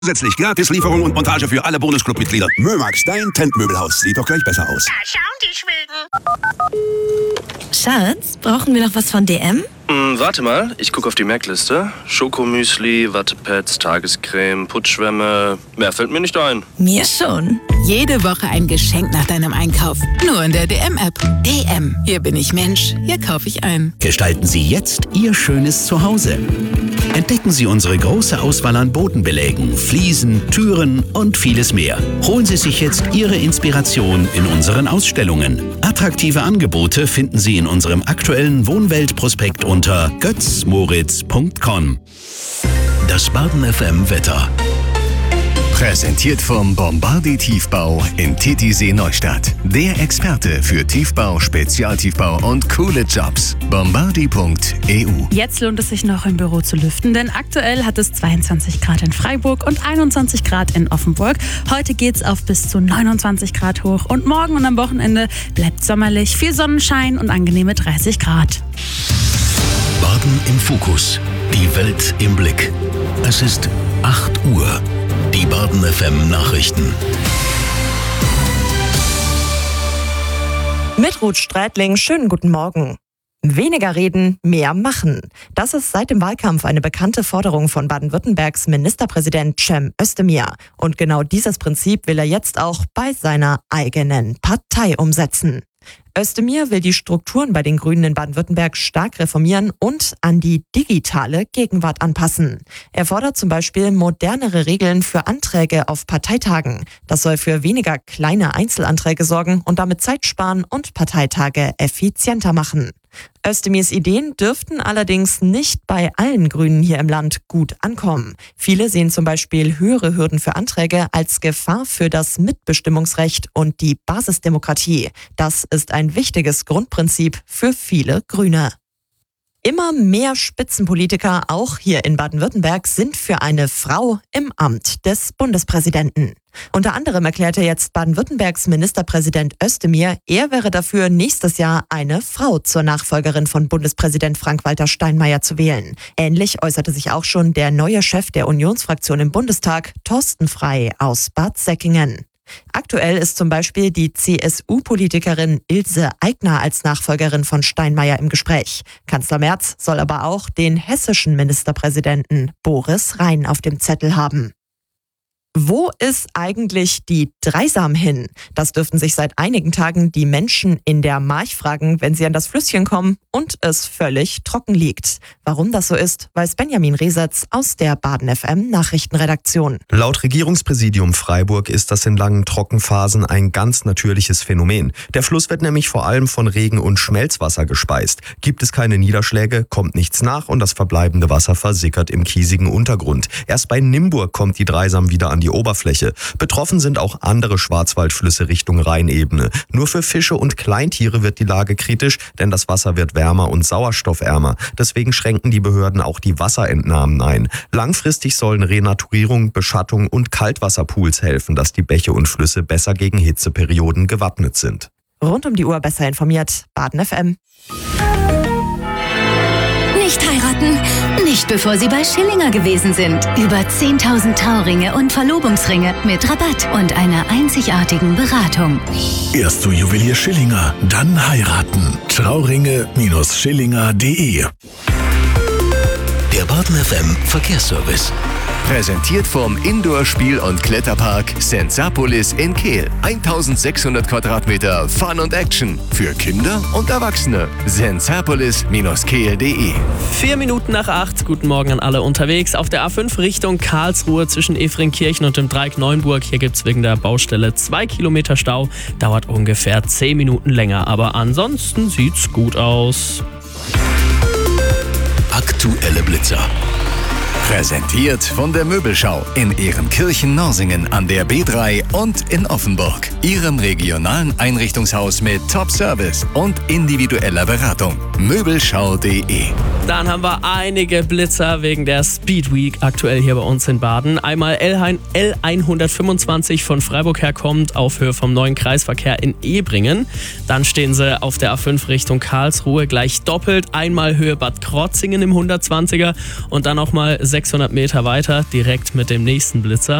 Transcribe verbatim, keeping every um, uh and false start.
Zusätzlich Gratislieferung und Montage für alle Bonusclub-Mitglieder. Mömax, dein Tentmöbelhaus. Sieht doch gleich besser aus. Da schauen die Schweden. Schatz, brauchen wir noch was von D M? Hm, warte mal, ich gucke auf die Merkliste. Schokomüsli, Wattepads, Tagescreme, Putzschwämme. Mehr fällt mir nicht ein. Mir schon. Jede Woche ein Geschenk nach deinem Einkauf. Nur in der D M-App. D M. Hier bin ich Mensch. Hier kaufe ich ein. Gestalten Sie jetzt Ihr schönes Zuhause. Entdecken Sie unsere große Auswahl an Bodenbelägen, Fliesen, Türen und vieles mehr. Holen Sie sich jetzt Ihre Inspiration in unseren Ausstellungen. Attraktive Angebote finden Sie in unserem aktuellen Wohnwelt-Prospekt unter götz moritz punkt com. Das Baden F M Wetter. Präsentiert vom Bombardier Tiefbau in Titisee Neustadt. Der Experte für Tiefbau, Spezialtiefbau und coole Jobs. bombardier punkt e u. Jetzt lohnt es sich noch im Büro zu lüften, denn aktuell hat es zweiundzwanzig Grad in Freiburg und einundzwanzig Grad in Offenburg. Heute geht's auf bis zu neunundzwanzig Grad hoch und morgen und am Wochenende bleibt sommerlich, viel Sonnenschein und angenehme dreißig Grad. Baden im Fokus. Die Welt im Blick. Es ist acht Uhr. Die Baden F M Nachrichten. Mit Ruth Strätling, schönen guten Morgen. Weniger reden, mehr machen. Das ist seit dem Wahlkampf eine bekannte Forderung von Baden-Württembergs Ministerpräsident Cem Özdemir. Und genau dieses Prinzip will er jetzt auch bei seiner eigenen Partei umsetzen. Özdemir will die Strukturen bei den Grünen in Baden-Württemberg stark reformieren und an die digitale Gegenwart anpassen. Er fordert zum Beispiel modernere Regeln für Anträge auf Parteitagen. Das soll für weniger kleine Einzelanträge sorgen und damit Zeit sparen und Parteitage effizienter machen. Özdemirs Ideen dürften allerdings nicht bei allen Grünen hier im Land gut ankommen. Viele sehen zum Beispiel höhere Hürden für Anträge als Gefahr für das Mitbestimmungsrecht und die Basisdemokratie. Das ist ein wichtiges Grundprinzip für viele Grüne. Immer mehr Spitzenpolitiker, auch hier in Baden-Württemberg, sind für eine Frau im Amt des Bundespräsidenten. Unter anderem erklärte jetzt Baden-Württembergs Ministerpräsident Özdemir, er wäre dafür, nächstes Jahr eine Frau zur Nachfolgerin von Bundespräsident Frank-Walter Steinmeier zu wählen. Ähnlich äußerte sich auch schon der neue Chef der Unionsfraktion im Bundestag, Thorsten Frey aus Bad Säckingen. Aktuell ist zum Beispiel die C S U-Politikerin Ilse Aigner als Nachfolgerin von Steinmeier im Gespräch. Kanzler Merz soll aber auch den hessischen Ministerpräsidenten Boris Rhein auf dem Zettel haben. Wo ist eigentlich die Dreisam hin? Das dürften sich seit einigen Tagen die Menschen in der March fragen, wenn sie an das Flüsschen kommen und es völlig trocken liegt. Warum das so ist, weiß Benjamin Resetz aus der Baden F M Nachrichtenredaktion. Laut Regierungspräsidium Freiburg ist das in langen Trockenphasen ein ganz natürliches Phänomen. Der Fluss wird nämlich vor allem von Regen und Schmelzwasser gespeist. Gibt es keine Niederschläge, kommt nichts nach und das verbleibende Wasser versickert im kiesigen Untergrund. Erst bei Nimburg kommt die Dreisam wieder an die Oberfläche. Betroffen sind auch andere Schwarzwaldflüsse Richtung Rheinebene. Nur für Fische und Kleintiere wird die Lage kritisch, denn das Wasser wird wärmer und sauerstoffärmer. Deswegen schränken die Behörden auch die Wasserentnahmen ein. Langfristig sollen Renaturierung, Beschattung und Kaltwasserpools helfen, dass die Bäche und Flüsse besser gegen Hitzeperioden gewappnet sind. Rund um die Uhr besser informiert, Baden F M. Nicht heiraten, nicht bevor Sie bei Schillinger gewesen sind. Über zehntausend Trauringe und Verlobungsringe mit Rabatt und einer einzigartigen Beratung. Erst zu Juwelier Schillinger, dann heiraten. Trauringe Schillinger punkt de. Der Baden F M Verkehrsservice. Präsentiert vom Indoor-Spiel- und Kletterpark Sensapolis in Kehl. eintausendsechshundert Quadratmeter Fun und Action für Kinder und Erwachsene. sensapolis kehl punkt de. Vier Minuten nach acht. Guten Morgen an alle unterwegs. Auf der A fünf Richtung Karlsruhe zwischen Efringkirchen und dem Dreieck Neuenburg. Hier gibt es wegen der Baustelle zwei Kilometer Stau. Dauert ungefähr zehn Minuten länger. Aber ansonsten sieht's gut aus. Aktuelle Blitzer. Präsentiert von der Möbelschau in Ehrenkirchen-Norsingen an der B drei und in Offenburg. Ihrem regionalen Einrichtungshaus mit Top-Service und individueller Beratung. Möbelschau punkt de. Dann haben wir einige Blitzer wegen der Speed Week aktuell hier bei uns in Baden. Einmal L hundertfünfundzwanzig von Freiburg herkommt auf Höhe vom neuen Kreisverkehr in Ebringen. Dann stehen sie auf der A fünf Richtung Karlsruhe gleich doppelt. Einmal Höhe Bad Krotzingen im hundertzwanziger und dann nochmal sechshundert Meter weiter direkt mit dem nächsten Blitzer.